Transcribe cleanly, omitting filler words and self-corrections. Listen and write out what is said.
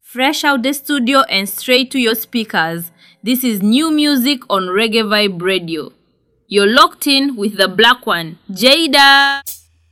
Fresh out the studio and straight to your speakers. This is new music on Reggae Vibe Radio. You're locked in with the black one, Jada.